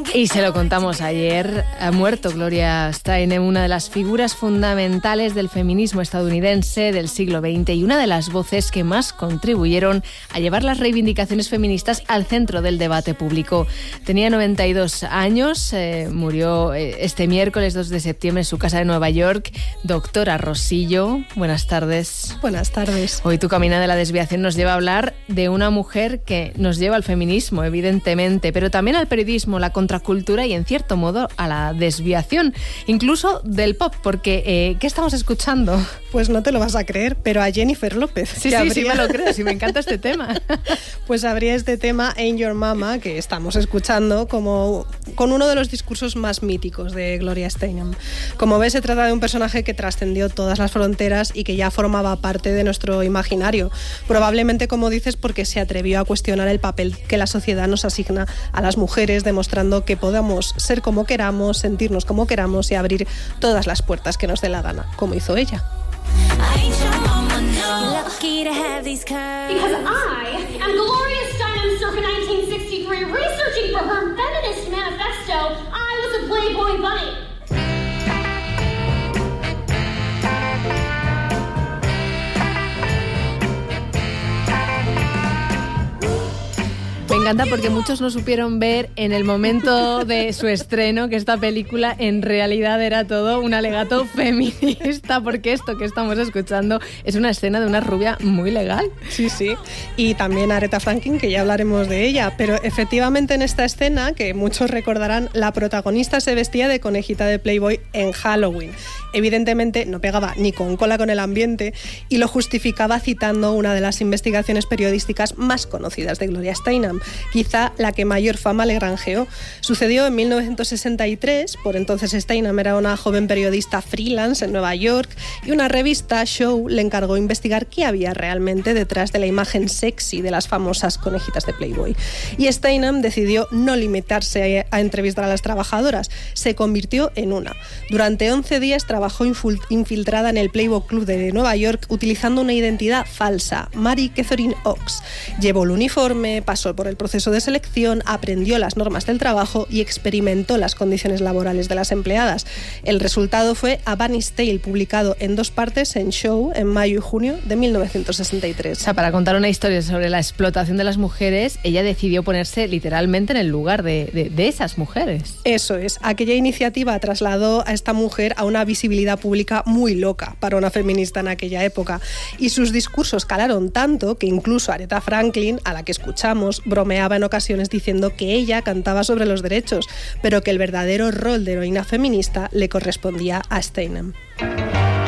Y se lo contamos ayer, ha muerto Gloria Steinem, una de las figuras fundamentales del feminismo estadounidense del siglo XX y una de las voces que más contribuyeron a llevar las reivindicaciones feministas al centro del debate público. Tenía 92 años, murió este miércoles 2 de septiembre en su casa de Nueva York. Doctora Rosillo, buenas tardes. Buenas tardes. Hoy tu camino de la desviación nos lleva a hablar de una mujer que nos lleva al feminismo, evidentemente, pero también al periodismo, la contracultura y, en cierto modo, a la desviación, incluso del pop, porque ¿qué estamos escuchando? Pues no te lo vas a creer, pero a Jennifer López. Sí, me lo creo, sí, me encanta este tema. Pues habría este tema, Ain't Your Mama, que estamos escuchando como con uno de los discursos más míticos de Gloria Steinem. Como ves, se trata de un personaje que trascendió todas las fronteras y que ya formaba parte de nuestro imaginario. Probablemente, como dices, porque se atrevió a cuestionar el papel que la sociedad nos asigna a las mujeres, demostrando que podamos ser como queramos, sentirnos como queramos y abrir todas las puertas que nos dé la gana, como hizo ella. Because I am Gloria Steinem circa 1963, researching for her feminist manifesto, I was a Playboy bunny. Me encanta porque muchos no supieron ver en el momento de su estreno que esta película en realidad era todo un alegato feminista, porque esto que estamos escuchando es una escena de una rubia muy legal. Sí, sí. Y también Aretha Franklin, que ya hablaremos de ella. Pero efectivamente en esta escena, que muchos recordarán, la protagonista se vestía de conejita de Playboy en Halloween. Evidentemente no pegaba ni con cola con el ambiente y lo justificaba citando una de las investigaciones periodísticas más conocidas de Gloria Steinem, quizá la que mayor fama le granjeó. Sucedió en 1963, por entonces Steinem era una joven periodista freelance en Nueva York y una revista, Show, le encargó investigar qué había realmente detrás de la imagen sexy de las famosas conejitas de Playboy. Y Steinem decidió no limitarse a entrevistar a las trabajadoras, se convirtió en una. Durante 11 días trabajó infiltrada en el Playboy Club de Nueva York utilizando una identidad falsa, Mary Catherine Oaks. Llevó el uniforme, pasó por el proceso de selección, aprendió las normas del trabajo y experimentó las condiciones laborales de las empleadas. El resultado fue A Bunny's Tale, publicado en 2 partes en Show en mayo y junio de 1963. O sea, para contar una historia sobre la explotación de las mujeres, ella decidió ponerse literalmente en el lugar de esas mujeres. Eso es. Aquella iniciativa trasladó a esta mujer a una visibilidad pública muy loca para una feminista en aquella época. Y sus discursos calaron tanto que incluso Aretha Franklin, a la que escuchamos, bromeaba en ocasiones diciendo que ella cantaba sobre los derechos, pero que el verdadero rol de heroína feminista le correspondía a Steinem.